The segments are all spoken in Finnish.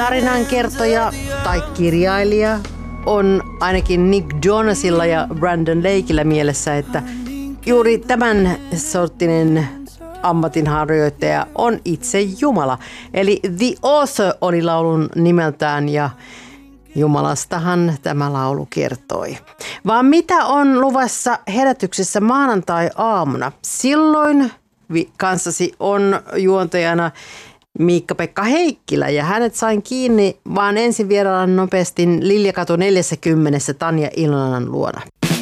tarinankertoja tai kirjailija on ainakin Nick Jonasilla ja Brandon Lakeillä mielessä, että juuri tämän sorttinen ammatinharjoittaja on itse Jumala. Eli The Author oli laulun nimeltään ja Jumalastahan tämä laulu kertoi. Vaan mitä on luvassa herätyksessä maanantai-aamuna? Silloin kanssasi on juontajana Miikka-Pekka Heikkilä ja hänet sain kiinni vaan ensin vieraillaan nopeasti Liljakatu 40 Tanja Ilonan luona.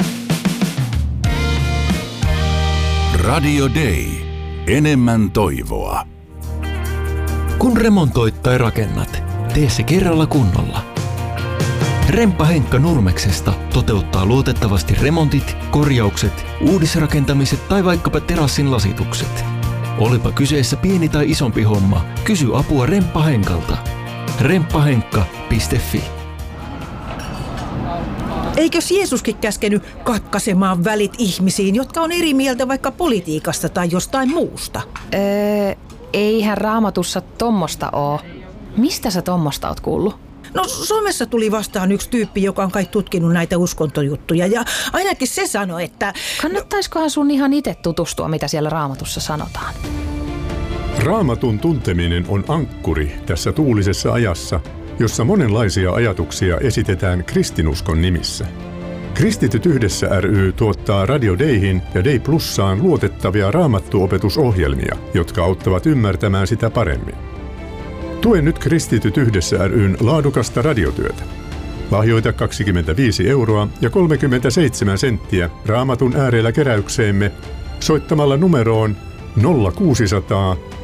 Radio Day. Enemmän toivoa. Kun remontoit tai rakennat, tee se kerralla kunnolla. Remppa Henkka Nurmeksesta toteuttaa luotettavasti remontit, korjaukset, uudisrakentamiset tai vaikkapa terassin lasitukset. Olipa kyseessä pieni tai isompi homma, kysy apua Remppa Henkalta. remppahenkka.fi. Eikös Jeesuskin käskenyt katkaisemaan välit ihmisiin, jotka on eri mieltä vaikka politiikasta tai jostain muusta? Eihän Raamatussa tommosta oo. Mistä sä tommosta oot kuullut? No somessa tuli vastaan yksi tyyppi, joka on kai tutkinut näitä uskontojuttuja ja ainakin se sanoi, että... Kannattaiskohan sun ihan itse tutustua, mitä siellä Raamatussa sanotaan? Raamatun tunteminen on ankkuri tässä tuulisessa ajassa, jossa monenlaisia ajatuksia esitetään kristinuskon nimissä. Kristityt yhdessä ry tuottaa Radio Dayhin ja Day Plussaan luotettavia raamattuopetusohjelmia, jotka auttavat ymmärtämään sitä paremmin. Tue nyt Kristityt yhdessä ry:n laadukasta radiotyötä. Lahjoita 25 € ja 37 senttiä Raamatun äärellä keräykseemme soittamalla numeroon 0600